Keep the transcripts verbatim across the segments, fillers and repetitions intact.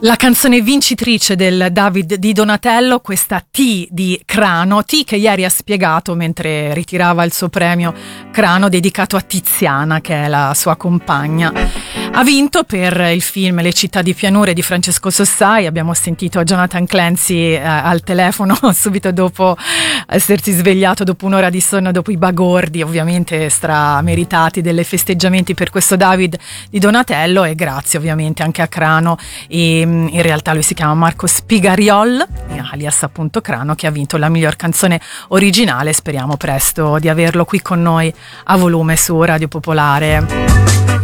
La canzone vincitrice del David di Donatello, questa T di Crano, T che ieri ha spiegato mentre ritirava il suo premio Crano dedicato a Tiziana, che è la sua compagna. Ha vinto per il film Le città di pianure di Francesco Sossai. Abbiamo sentito Jonathan Clancy eh, al telefono subito dopo essersi svegliato dopo un'ora di sonno, dopo i bagordi ovviamente strameritati delle festeggiamenti per questo David di Donatello, e grazie ovviamente anche a Crano, e in realtà lui si chiama Marco Spigariol, alias appunto Crano, che ha vinto la miglior canzone originale. Speriamo presto di averlo qui con noi a volume su Radio Popolare.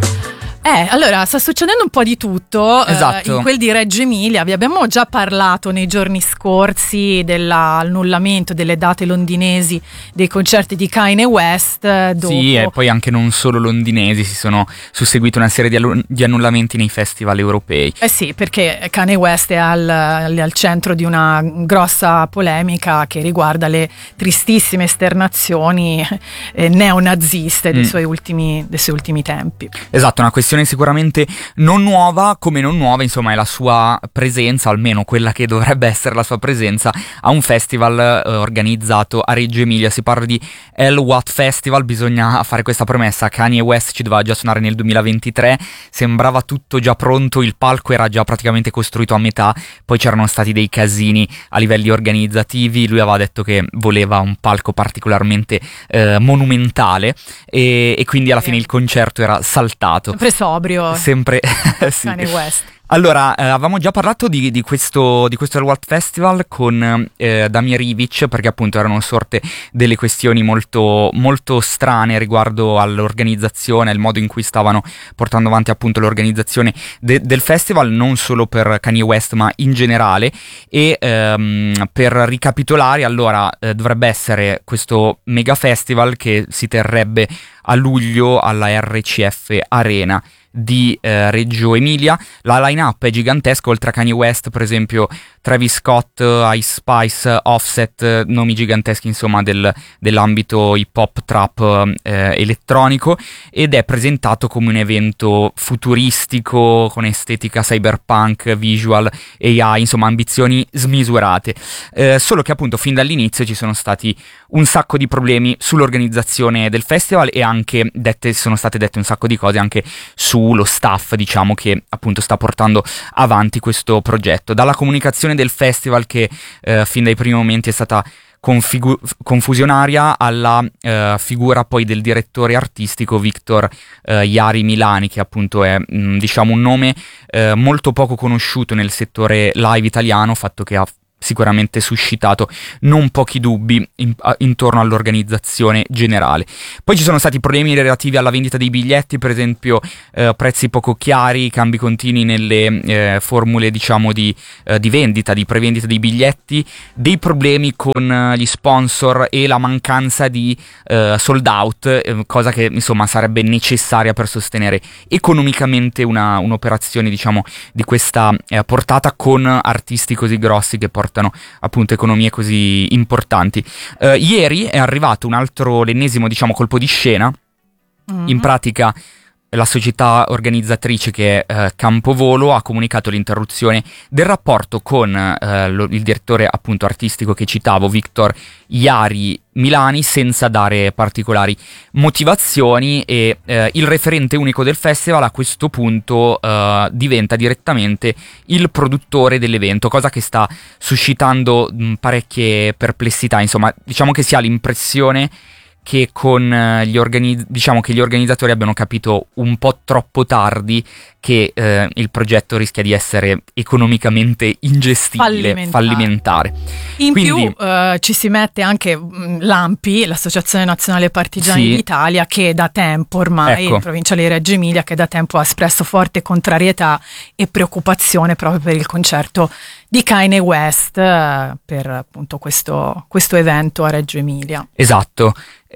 Eh, allora, sta succedendo un po' di tutto. Esatto. eh, in quel di Reggio Emilia. Vi abbiamo già parlato nei giorni scorsi dell'annullamento delle date londinesi dei concerti di Kanye West. eh, Dopo... Sì, e poi anche non solo londinesi, si sono susseguite una serie di, allu- di annullamenti nei festival europei. Eh sì, perché Kanye West è al, al centro di una grossa polemica che riguarda le tristissime esternazioni eh, neonaziste dei, Mm. suoi ultimi, dei suoi ultimi tempi. Esatto, una questione sicuramente non nuova, come non nuova insomma è la sua presenza, almeno quella che dovrebbe essere la sua presenza a un festival eh, organizzato a Reggio Emilia. Si parla di L W A T Festival. Bisogna fare questa premessa: Kanye West ci doveva già suonare nel duemilaventitré, sembrava tutto già pronto, il palco era già praticamente costruito a metà, poi c'erano stati dei casini a livelli organizzativi. Lui aveva detto che voleva un palco particolarmente eh, monumentale e, e quindi alla fine il concerto era saltato. Sempre sobrio. Sempre sì. Kanye West. Allora, eh, avevamo già parlato di, di questo di questo L W A T Festival con eh, Damir Ivic, perché appunto erano sorte delle questioni molto, molto strane riguardo all'organizzazione, il modo in cui stavano portando avanti appunto l'organizzazione de- del festival, non solo per Kanye West ma in generale. E ehm, per ricapitolare, allora eh, dovrebbe essere questo mega festival che si terrebbe a luglio alla R C F Arena di eh, Reggio Emilia. La line-up è gigantesca, oltre a Kanye West per esempio Travis Scott, Ice Spice, Offset, nomi giganteschi insomma del, dell'ambito hip hop trap eh, elettronico, ed è presentato come un evento futuristico con estetica cyberpunk, visual, A I, insomma ambizioni smisurate. Eh, solo che appunto fin dall'inizio ci sono stati un sacco di problemi sull'organizzazione del festival, e anche dette, sono state dette un sacco di cose anche sullo staff, diciamo, che appunto sta portando avanti questo progetto. Dalla comunicazione del festival, che eh, fin dai primi momenti è stata configu- confusionaria, alla eh, figura poi del direttore artistico Victor eh, Iari Milani, che appunto è mh, diciamo un nome eh, molto poco conosciuto nel settore live italiano, fatto che ha sicuramente suscitato non pochi dubbi in, a, intorno all'organizzazione generale. Poi ci sono stati problemi relativi alla vendita dei biglietti, per esempio eh, prezzi poco chiari, cambi continui nelle eh, formule diciamo di, eh, di vendita, di prevendita dei biglietti, dei problemi con eh, gli sponsor e la mancanza di eh, sold out, eh, cosa che insomma sarebbe necessaria per sostenere economicamente una, un'operazione diciamo di questa eh, portata, con artisti così grossi che portano appunto economie così importanti. Uh, ieri è arrivato un altro, l'ennesimo diciamo colpo di scena. Mm-hmm. In pratica la società organizzatrice, che è uh, Campovolo, ha comunicato l'interruzione del rapporto con uh, lo, il direttore appunto artistico che citavo, Victor Iari Milani, senza dare particolari motivazioni, e eh, il referente unico del festival a questo punto eh, diventa direttamente il produttore dell'evento, cosa che sta suscitando mh, parecchie perplessità. Insomma, diciamo che si ha l'impressione che con eh, gli organi- diciamo che gli organizzatori abbiano capito un po' troppo tardi che eh, il progetto rischia di essere economicamente ingestibile, fallimentare. fallimentare. In Quindi, più eh, ci si mette anche mh, l'A M P I, l'Associazione Nazionale Partigiani sì. d'Italia, che da tempo ormai, ecco. in provincia di Reggio Emilia, che da tempo ha espresso forte contrarietà e preoccupazione proprio per il concerto di Kanye West eh, per appunto questo, questo evento a Reggio Emilia. Esatto.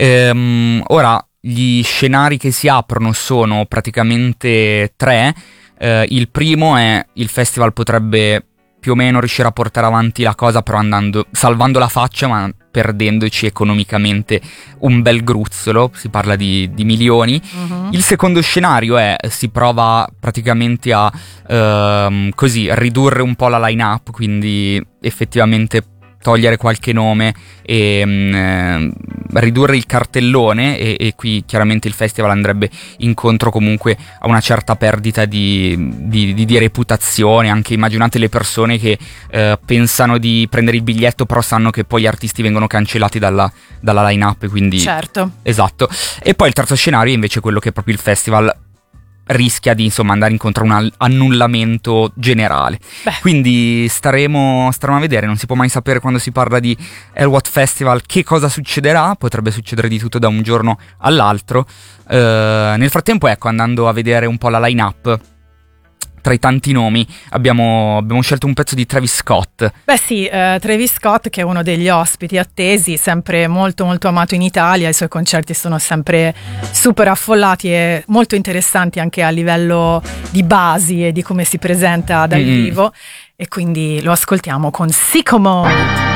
Ehm, ora gli scenari che si aprono sono praticamente tre. Eh, il primo è: il festival potrebbe più o meno riuscire a portare avanti la cosa, però andando, salvando la faccia ma perdendoci economicamente un bel gruzzolo, si parla di, di milioni. Uh-huh. Il secondo scenario è si prova praticamente a ehm, così ridurre un po' la line-up, quindi effettivamente togliere qualche nome e mh, ridurre il cartellone e, e qui chiaramente il festival andrebbe incontro comunque a una certa perdita di, di, di, di reputazione. Anche immaginate le persone che eh, pensano di prendere il biglietto però sanno che poi gli artisti vengono cancellati dalla, dalla line-up, quindi certo, esatto. E poi il terzo scenario è invece quello che proprio il festival rischia di insomma andare incontro a un annullamento generale. Beh. Quindi staremo, staremo a vedere, non si può mai sapere quando si parla di Elwhat Festival che cosa succederà, potrebbe succedere di tutto da un giorno all'altro. Uh, nel frattempo, ecco, andando a vedere un po' la line-up, tra i tanti nomi abbiamo, abbiamo scelto un pezzo di Travis Scott. Beh sì, eh, Travis Scott, che è uno degli ospiti attesi, sempre molto molto amato in Italia, i suoi concerti sono sempre super affollati e molto interessanti anche a livello di basi e di come si presenta dal mm. vivo, e quindi lo ascoltiamo con Sicko Mode.